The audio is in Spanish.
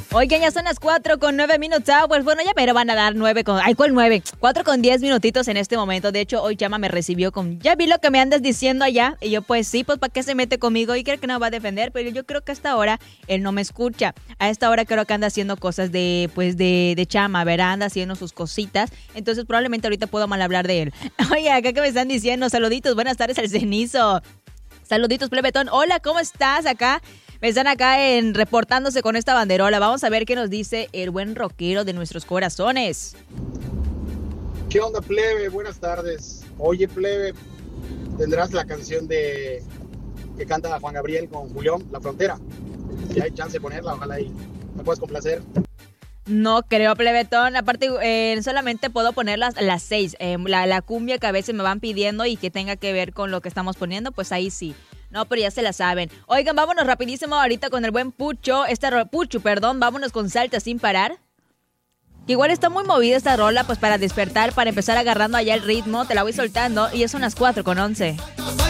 Oigan, ya son las 4:09 hours. Bueno, ya me van a dar 9 con... Ay, ¿cuál 9? 4:10 minutitos en este momento. De hecho, hoy Chama me recibió con... Ya vi lo que me andas diciendo allá. Y yo, pues sí, pues ¿para qué se mete conmigo? Y creo que no va a defender. Pero yo creo que hasta ahora él no me escucha. A esta hora creo que anda haciendo cosas de Chama, ¿verdad? Anda haciendo sus cositas. Entonces probablemente ahorita puedo mal hablar de él. Oye, acá que me están diciendo, saluditos, buenas tardes al cenizo. Saluditos, plebetón. Hola, ¿cómo estás acá? Me están acá reportándose con esta banderola. Vamos a ver qué nos dice el buen rockero de nuestros corazones. ¿Qué onda, plebe? Buenas tardes. Oye, plebe, tendrás la canción que canta Juan Gabriel con Julián, La Frontera. Si hay chance de ponerla, ojalá ahí me puedas complacer. No creo, plebetón. Aparte, solamente puedo poner las 6. La cumbia que a veces me van pidiendo y que tenga que ver con lo que estamos poniendo, pues ahí sí. No, pero ya se la saben. Oigan, vámonos rapidísimo ahorita con el buen Pucho. Vámonos con Salta Sin Parar. Que igual está muy movida esta rola, pues para despertar, para empezar agarrando allá el ritmo. Te la voy soltando y ya son las 4:11.